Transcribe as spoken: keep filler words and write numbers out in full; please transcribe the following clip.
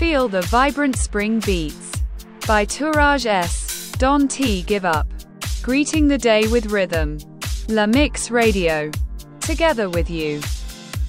Feel the vibrant spring beats. By Tourage S. Don T. Give Up. Greeting the day with rhythm. La Mix Radio. Together with you.